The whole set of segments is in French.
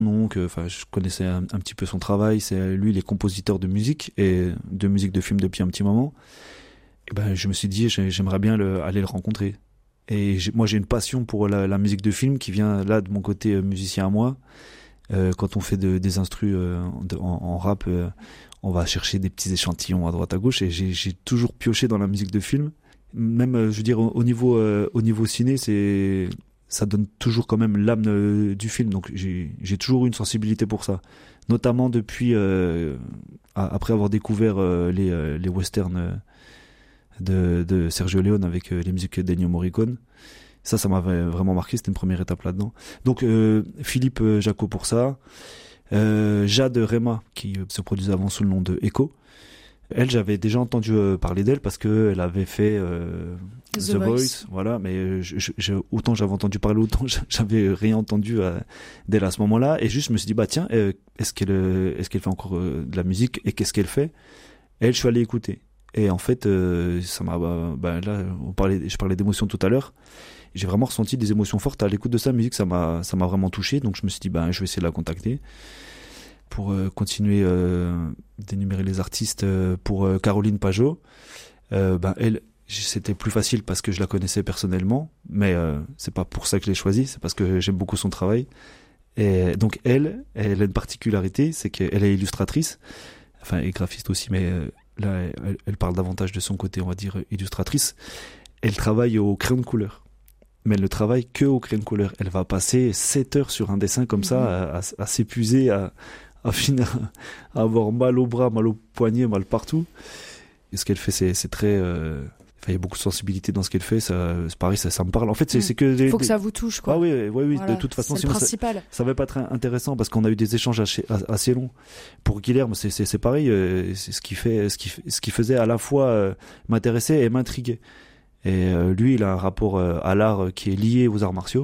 Donc, je connaissais un petit peu son travail. Lui, il est compositeur de musique et de musique de film depuis un petit moment. Et ben, je me suis dit, j'aimerais bien aller le rencontrer. Et moi, j'ai une passion pour la musique de film qui vient là de mon côté musicien à moi. Quand on fait des instrus en rap, on va chercher des petits échantillons à droite à gauche. Et j'ai toujours pioché dans la musique de film. Même, je veux dire, au niveau ciné, ça donne toujours quand même l'âme du film. Donc j'ai toujours eu une sensibilité pour ça. Notamment depuis, après avoir découvert les westerns de Sergio Leone avec les musiques d'Ennio Morricone. Ça m'avait vraiment marqué, c'était une première étape là-dedans. Donc Philippe Jacot pour ça. Jade Rema, qui se produisait avant sous le nom de Echo. Elle, j'avais déjà entendu parler d'elle parce qu'elle avait fait The Voice, voilà, mais autant j'avais entendu parler, autant j'avais rien entendu d'elle à ce moment-là. Et juste, je me suis dit, bah tiens, est-ce qu'elle fait encore de la musique et qu'est-ce qu'elle fait? Elle, je suis allé écouter. Et en fait, ça m'a, là, je parlais d'émotions tout à l'heure. J'ai vraiment ressenti des émotions fortes à l'écoute de sa musique. Ça m'a vraiment touché. Donc je me suis dit, je vais essayer de la contacter. Pour continuer d'énumérer les artistes, pour Caroline Pajot, elle, c'était plus facile parce que je la connaissais personnellement, mais c'est pas pour ça que je l'ai choisie, c'est parce que j'aime beaucoup son travail. Et donc elle a une particularité, c'est qu'elle est illustratrice, et graphiste aussi, mais là elle parle davantage de son côté, on va dire, illustratrice. Elle travaille au crayon de couleur. Mais elle ne travaille que au crayon de couleur. Elle va passer 7 heures sur un dessin comme ça, à s'épuiser, à finir à avoir mal au bras, mal au poignet, mal partout. Et ce qu'elle fait, c'est très... il y a beaucoup de sensibilité dans ce qu'elle fait, c'est pareil, ça me parle. En fait, c'est que... Il faut que ça vous touche, quoi. Ah oui, voilà, de toute façon, c'est le principal. Ça va pas être intéressant parce qu'on a eu des échanges assez longs. Pour Guilherme, c'est pareil, c'est ce qui faisait à la fois m'intéresser et m'intriguer. Et lui, il a un rapport à l'art qui est lié aux arts martiaux.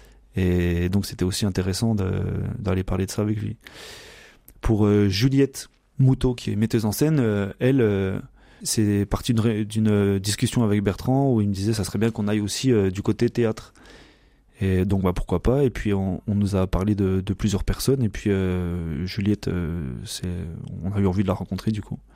Et donc, c'était aussi intéressant d'aller parler de ça avec lui. Pour Juliette Moutot, qui est metteuse en scène, elle, c'est parti d'une discussion avec Bertrand où il me disait ça serait bien qu'on aille aussi du côté théâtre. Et donc, pourquoi pas. Et puis, on nous a parlé de plusieurs personnes. Et puis, Juliette, on a eu envie de la rencontrer, du coup.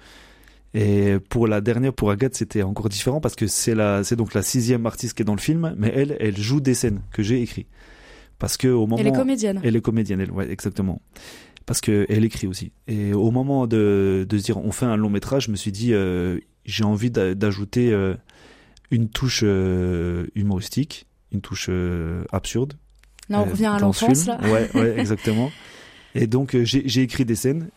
Et pour la dernière, pour Agathe, c'était encore différent parce que c'est donc la 6e artiste qui est dans le film, mais elle joue des scènes que j'ai écrites. Parce que au moment... Elle est comédienne. Elle est comédienne, ouais, exactement. Parce que elle écrit aussi. Et au moment de se dire, on fait un long métrage, je me suis dit, j'ai envie d'ajouter une touche humoristique, une touche absurde. Là, on revient à l'enfance, là. Ouais, exactement. Et donc, j'ai écrit des scènes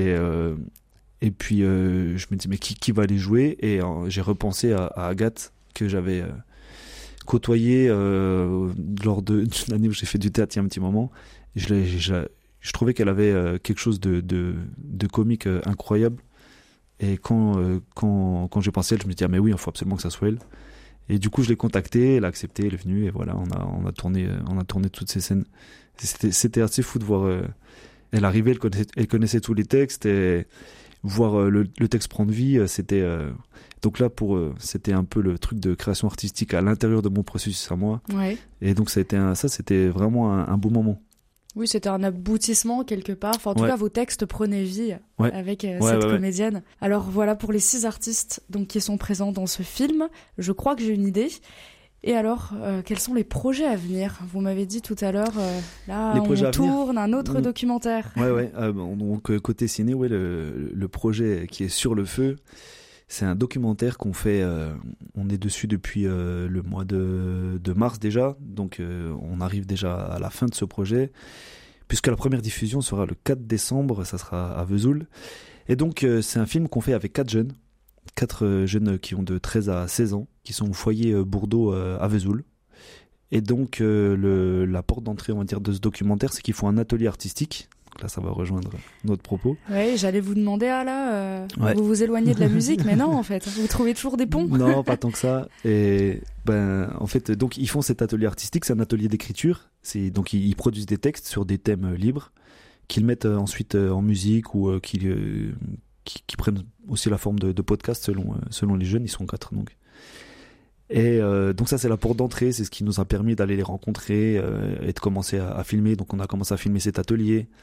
et puis, je me dis, mais qui va les jouer? Et j'ai repensé à Agathe, que j'avais côtoyée lors d'une année où j'ai fait du théâtre il y a un petit moment. Et je trouvais qu'elle avait quelque chose de comique incroyable. Et quand j'ai pensé à elle, je me dis, mais oui, il faut absolument que ça soit elle. Et du coup, je l'ai contactée, elle a accepté, elle est venue, et voilà, on a tourné toutes ces scènes. C'était assez fou de voir... elle arrivait, elle connaissait tous les textes, et voir le texte prendre vie, c'était... donc là, c'était un peu le truc de création artistique à l'intérieur de mon processus à moi. Ouais. Et donc, c'était vraiment un beau moment. Oui, c'était un aboutissement quelque part. Enfin, en tout cas, vos textes prenaient vie avec cette comédienne. Alors voilà pour les 6 artistes donc, qui sont présents dans ce film. Je crois que j'ai une idée. Et alors, quels sont les projets à venir? Vous m'avez dit tout à l'heure, là, on tourne un autre documentaire. Ouais. Donc, côté ciné, le projet qui est sur le feu, c'est un documentaire qu'on fait, on est dessus depuis le mois de mars déjà, donc on arrive déjà à la fin de ce projet, puisque la première diffusion sera le 4 décembre, ça sera à Vesoul. Et donc c'est un film qu'on fait avec 4 jeunes qui ont de 13 à 16 ans, qui sont au foyer Bourdeau à Vesoul. Et donc la porte d'entrée, on va dire, de ce documentaire, c'est qu'ils font un atelier artistique. Donc là, ça va rejoindre notre propos. Oui, j'allais vous demander, vous vous éloignez de la musique, mais non, en fait, vous trouvez toujours des ponts. Non, pas tant que ça. Et en fait, donc ils font cet atelier artistique, c'est un atelier d'écriture. Donc ils produisent des textes sur des thèmes libres qu'ils mettent ensuite en musique ou qui prennent aussi la forme de podcast selon les jeunes. Ils sont 4 donc. Et donc ça, c'est la porte d'entrée, c'est ce qui nous a permis d'aller les rencontrer et de commencer à filmer. Donc on a commencé à filmer cet atelier.